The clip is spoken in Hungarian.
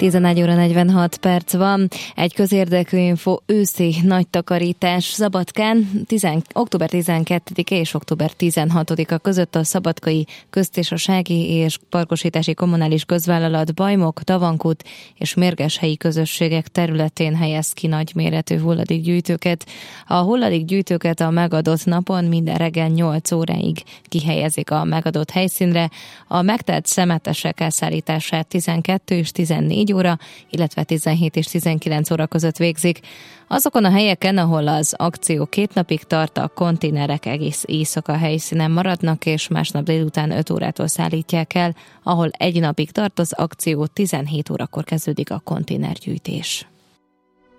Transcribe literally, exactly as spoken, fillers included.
tizenegy óra negyvenhat perc van. Egy közérdekű info, őszi nagy takarítás Szabadkán tíz, október tizenkettedike és október tizenhatodika között a Szabadkai Köztársasági és Parkosítási Kommunális Közvállalat Bajmok, Tavankút és Mérgeshelyi közösségek területén helyez ki nagyméretű hulladékgyűjtőket. A hulladékgyűjtőket a megadott napon minden reggel nyolc óráig kihelyezik a megadott helyszínre. A megtelt szemetesek elszállítását tizenkettő és tizennégy óra, illetve tizenhét és tizenkilenc óra között végzik. Azokon a helyeken, ahol az akció két napig tart, a konténerek egész éjszaka helyszínen maradnak, és másnap délután öt órától szállítják el, ahol egy napig tart az akció, tizenhét órakor kezdődik a konténergyűjtés.